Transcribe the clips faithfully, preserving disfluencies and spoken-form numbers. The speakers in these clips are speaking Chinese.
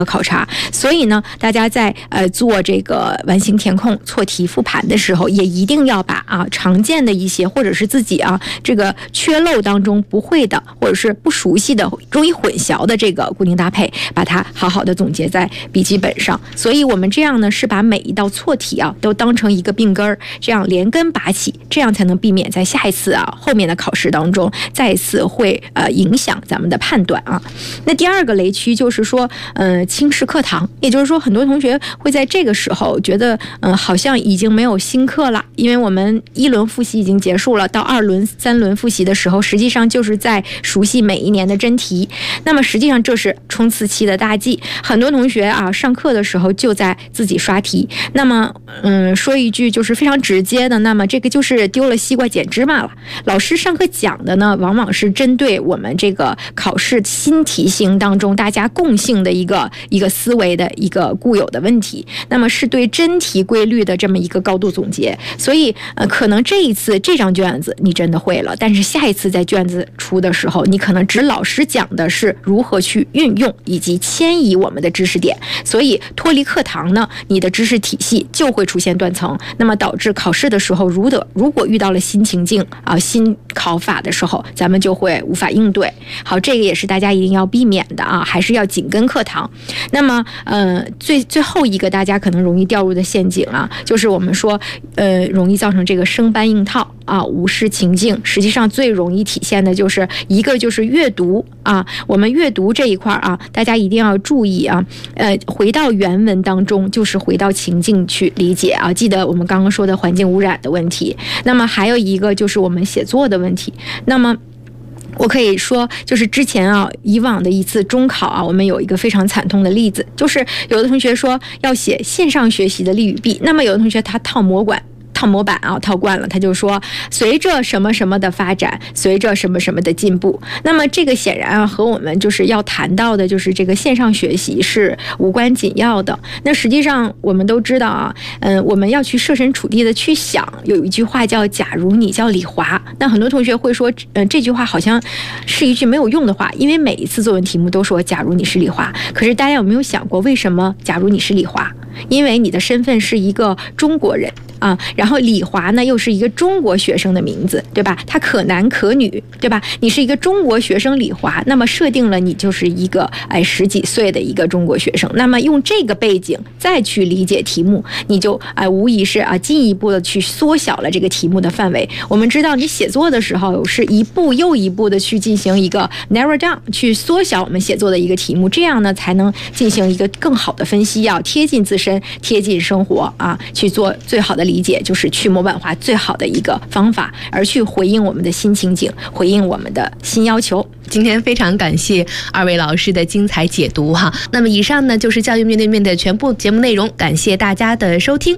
考察。所以呢，大家在呃做这个完形填空、错题复盘的时候，也一定要把啊常见的一些或者是自己啊这个缺漏当中不会的或者是不熟悉的、容易混淆的这个固定搭配，把它好好的总结在笔记本上。所以我们这样呢是把每一道错题啊都当成一个病根儿，这样连根拔起，这样才能避免在下一次啊后面的考试当中再一次会呃影响咱们的判断啊。那第二个雷区就是说，呃，轻视课堂，也就是说，很多同学会在这个时候觉得，嗯、呃，好像已经没有新课了，因为我们一轮复习已经结束了，到二轮、三轮复习的时候，实际上就是在熟悉每一年的真题。那么实际上这是冲刺期的大忌，很多同学啊，上课的时候就在自己刷题。那么，嗯，说一句就是非常直接的，那么这个就是丢了西瓜捡芝麻了。老师上课讲的呢，往往是针对我们这个考试新题型当中大家共性的一个一个思维的一个固有的问题，那么是对真题规律的这么一个高度总结。所以，呃，可能这一次这张卷子你真的会了，但是下一次在卷子出的时候，你可能只老师讲的是如何去运用以及迁移我们的知识点，所以脱离课堂呢，你的知识体系就会出现断层，那么导致考试的时候，如的如果遇到了新情境啊、新考法的时候，咱们就会无法应对。好，这个也是大家一定要避免的啊，还是要紧跟课堂。那么，呃，最最后一个大家可能容易掉入的陷阱啊，就是我们说，呃，容易造成这个生搬硬套啊，无视情境。实际上最容易体现的就是一个就是阅读啊，我们阅读这一块啊，大家一定要注意啊，呃，回到原文当中，就是回到情境去理解啊。记得我们刚刚说的环境污染的问题，那么还有一个就是我们写作的问题。那么我可以说，就是之前啊，以往的一次中考啊，我们有一个非常惨痛的例子，就是有的同学说要写线上学习的利与弊，那么有的同学他套模管。套模板啊，套惯了，他就说随着什么什么的发展，随着什么什么的进步。那么这个显然啊，和我们就是要谈到的，就是这个线上学习是无关紧要的。那实际上我们都知道啊，嗯，我们要去设身处地的去想，有一句话叫"假如你叫李华"，那很多同学会说，嗯，这句话好像是一句没有用的话，因为每一次作文题目都说"假如你是李华"，可是大家有没有想过，为什么"假如你是李华"？因为你的身份是一个中国人啊，然后李华呢又是一个中国学生的名字，对吧？他可男可女，对吧？你是一个中国学生李华，那么设定了你就是一个哎十几岁的一个中国学生，那么用这个背景再去理解题目，你就哎无疑是啊进一步的去缩小了这个题目的范围。我们知道你写作的时候是一步又一步的去进行一个 narrow down， 去缩小我们写作的一个题目，这样呢才能进行一个更好的分析，要贴近自身、贴近生活啊，去做最好的理解，就是去模板化最好的一个方法，而去回应我们的新情景，回应我们的新要求。 今天非常感谢二位老师的精彩解读哈。那么以上呢就是教育面对面的全部节目内容，感谢大家的收听。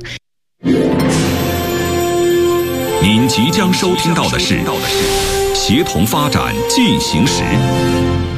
您即将收听到的是协同发展进行时。